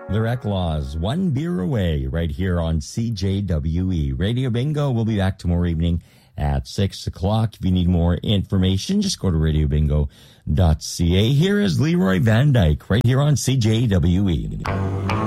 The Reclaws, one beer away, right here on CJWE. Radio Bingo will be back tomorrow evening at 6 o'clock. If you need more information, just go to radiobingo.ca. Here is Leroy Van Dyke, right here on CJWE.